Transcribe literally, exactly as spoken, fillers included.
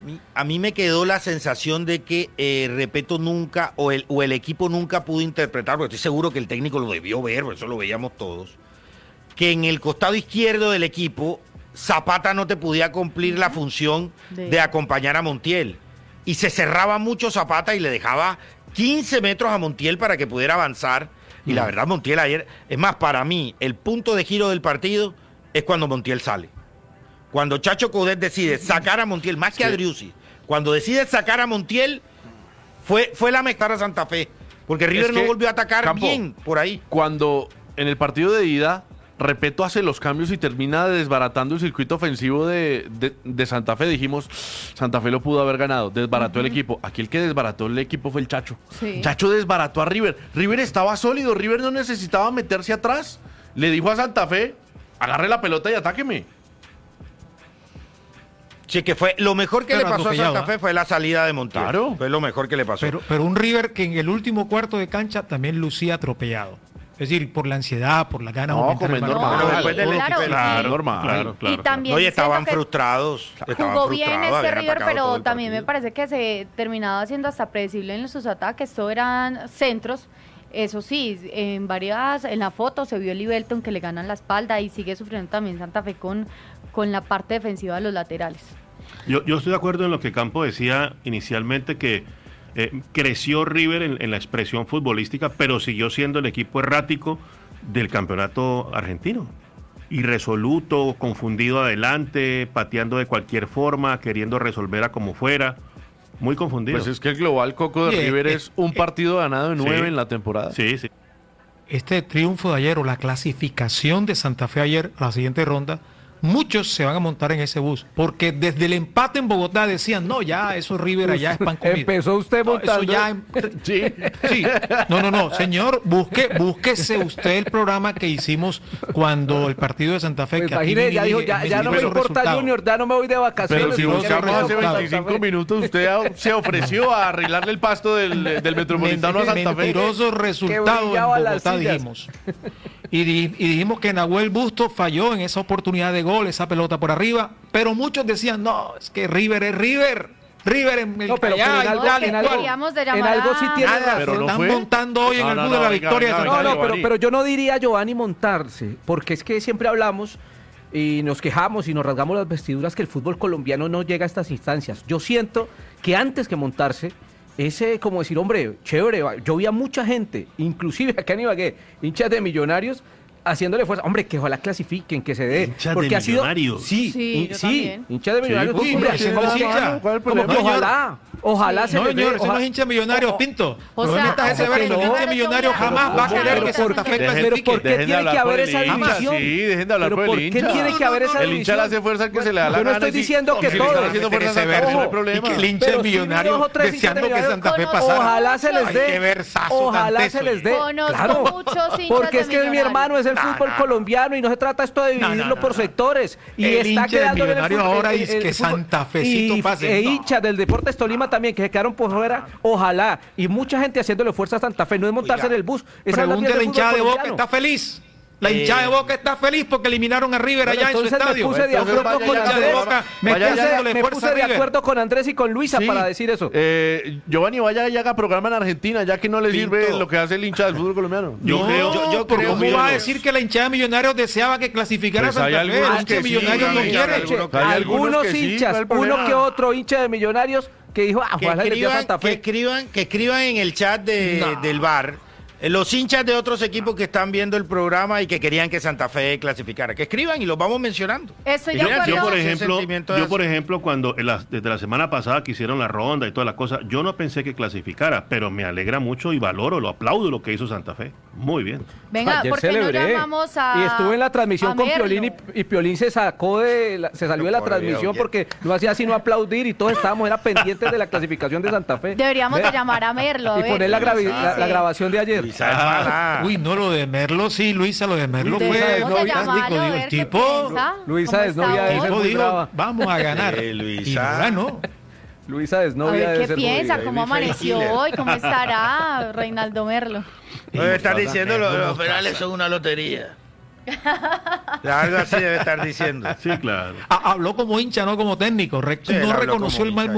mí, a mí me quedó la sensación de que eh, Repetto nunca, o el, o el equipo nunca pudo interpretar, porque estoy seguro que el técnico lo debió ver, por eso lo veíamos todos, que en el costado izquierdo del equipo, Zapata no te podía cumplir la función de, de acompañar a Montiel. Y se cerraba mucho Zapata y le dejaba quince metros a Montiel para que pudiera avanzar. Y mm. la verdad, Montiel ayer, es más, para mí, el punto de giro del partido es cuando Montiel sale. Cuando Chacho Coudet decide sacar a Montiel, más que sí. a Driussi, cuando decide sacar a Montiel, fue, fue la mezclara Santa Fe. Porque River es que, no volvió a atacar Campo, bien por ahí. Cuando en el partido de ida, Repetto hace los cambios y termina desbaratando el circuito ofensivo de, de, de Santa Fe, dijimos, Santa Fe lo pudo haber ganado, desbarató uh-huh. el equipo. Aquí el que desbarató el equipo fue el Chacho. Sí. Chacho desbarató a River. River estaba sólido, River no necesitaba meterse atrás. Le dijo a Santa Fe, agarre la pelota y atáqueme. Sí, que fue lo mejor que pero le pasó a Santa Fe fue la salida de Montiel. Claro. Fue lo mejor que le pasó. Pero, pero un River que en el último cuarto de cancha también lucía atropellado. Es decir, por la ansiedad, por las ganas no, de aumentar el normal. No, después del claro, claro, claro, normal, claro, claro. Y también Oye, estaban frustrados. Estaban jugó bien frustrados, este River, pero también partido. me parece que se terminaba siendo hasta predecible en sus ataques. Todo eran centros. Eso sí, en varias, en la foto se vio el Libelton que le ganan la espalda y sigue sufriendo también Santa Fe con, con la parte defensiva de los laterales. Yo, yo estoy de acuerdo en lo que Campo decía inicialmente, que eh, creció River en, en la expresión futbolística, pero siguió siendo el equipo errático del campeonato argentino. Irresoluto, confundido adelante, pateando de cualquier forma, queriendo resolver a como fuera. Muy confundido. Pues es que el global Coco de sí, River es, es un partido ganado de nueve sí, en la temporada. Sí, sí. Este triunfo de ayer o la clasificación de Santa Fe ayer a la siguiente ronda, muchos se van a montar en ese bus, porque desde el empate en Bogotá decían, no, ya eso River allá es pan comido. Empezó usted montando. No, ya, sí, sí. No, no, no, señor, busque, búsquese usted el programa que hicimos cuando el partido de Santa Fe. Pues que imagine, aquí ya dijo, ya, ya no me importa resultado. Junior, ya no me voy de vacaciones. Pero si buscamos hace veinticinco minutos, usted se ofreció a arreglarle el pasto del, del Metropolitano a Santa Fe. Mentirosos resultados en Bogotá dijimos. Y, di, y dijimos que Nahuel Bustos falló en esa oportunidad de gol, esa pelota por arriba, pero muchos decían, no, es que River es River, River en el no, pero, Callao, pero en, algo, dale, en, algo, de en algo sí tiene nada, razón. Están fue? montando hoy no, en el no, bus no, de la venga, victoria. Venga, venga, no, no, pero, pero yo no diría Giovanni montarse, porque es que siempre hablamos y nos quejamos y nos rasgamos las vestiduras que el fútbol colombiano no llega a estas instancias. Yo siento que antes que montarse, ese como decir, hombre, chévere, yo vi a mucha gente, inclusive acá en Ibagué, hinchas de Millonarios, haciéndole fuerza, hombre, que ojalá clasifiquen, que se dé. Hinchas porque de ha sido, Millonarios. Sí, sí, in, sí hinchas de Millonarios. Sí, hombre, sí, como, sí, que, hincha. como que ojalá, ojalá sí. se no, le señor, dé. ese no es hincha millonario, Pinto. O sea, metas ese verso, el hincha millonario jamás va a querer que Santa Fe clasifique. ¿Por qué tiene que haber esa división? Sí, dejen de hablar por el hincha. ¿Por qué tiene que haber esa división? El hincha le hace fuerza al que se le da la gana. Yo no estoy diciendo que todo. Ese verso, no hay problema. Y que el hincha millonario deseando que Santa Fe pasara. Ojalá se les dé. Ojalá se les dé. Claro. Porque es que mi hermano es el fútbol colombiano y no se trata esto de dividirlo no, no, no, por sectores. Y el está quedando en el fútbol, ahora el, es que Santa Fecito y, pase. E hinchas del Deportes Tolima también, que se quedaron por fuera, ojalá. Y mucha gente haciéndole fuerza a Santa Fe, no es montarse Oiga, en el bus. Pregúntale a la hinchada de Boca, está feliz. La eh, hinchada de Boca está feliz porque eliminaron a River allá en su estadio. Me puse de acuerdo con Andrés, Boca, me puse, me puse de acuerdo con Andrés y con Luisa sí. para decir eso. Eh, Giovanni, vaya y haga programa en Argentina, ya que no le sirve Pinto. lo que hace el hincha del fútbol colombiano. Yo no, creo, yo, yo creo ¿Cómo va a decir que la hinchada de Millonarios deseaba que clasificara pues a Santa Fe? El hincha de Millonarios sí, no quiere. Hay algunos hinchas, uno que otro hincha de Millonarios que dijo, ah, ojalá le dio Santa Fe. Que escriban, que escriban en el chat de, no. del bar. Los hinchas de otros equipos que están viendo el programa y que querían que Santa Fe clasificara, que escriban y los vamos mencionando. Eso yo, Mira, yo por ejemplo, yo por ejemplo cuando la, desde la semana pasada que hicieron la ronda y toda la cosa, yo no pensé que clasificara, pero me alegra mucho y valoro, lo aplaudo lo que hizo Santa Fe. Muy bien. Venga, Ayer ¿por qué celebré. no llamamos a Y estuve en la transmisión con Merlo? Piolín y, y Piolín se sacó de la, se salió de la transmisión porque no hacía sino aplaudir y todos estábamos era pendientes de la clasificación de Santa Fe. Deberíamos de llamar a Merlo a y ver, poner la, gravi- sí, la, sí. la grabación de ayer. Ah, Uy, no, lo de Merlo, sí, Luisa, lo de Merlo Luisa fue de fantástico. Digo, el tipo, Luisa es novia de el tipo muy dijo, brava. vamos a ganar. Eh, Luisa. Y no ganó. Luisa es A novia ver de qué piensa, cómo amaneció hoy, cómo estará Reinaldo Merlo. Debe estar diciendo los, los penales son una lotería. Algo así debe estar diciendo. Sí, claro. Habló como hincha, no como técnico. Re- Sí, no habló reconoció como el mal hincha.